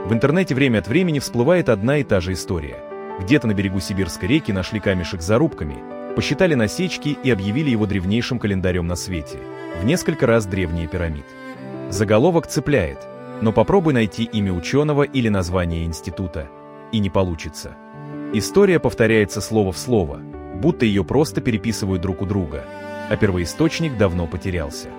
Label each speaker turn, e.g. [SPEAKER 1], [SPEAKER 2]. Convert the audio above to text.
[SPEAKER 1] В интернете время от времени всплывает одна и та же история. Где-то на берегу Сибирской реки нашли камешек с зарубками, посчитали насечки и объявили его древнейшим календарем на свете, в несколько раз древнее пирамид. Заголовок цепляет, но попробуй найти имя ученого или название института, и не получится. История повторяется слово в слово, будто ее просто переписывают друг у друга, а первоисточник давно потерялся.